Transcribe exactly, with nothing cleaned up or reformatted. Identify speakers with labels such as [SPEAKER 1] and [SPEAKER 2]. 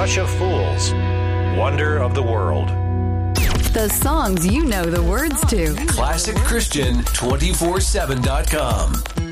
[SPEAKER 1] Crush of Fools, Wonder of the World.
[SPEAKER 2] The songs you know the words to.
[SPEAKER 3] Classic Christian two forty-seven dot com.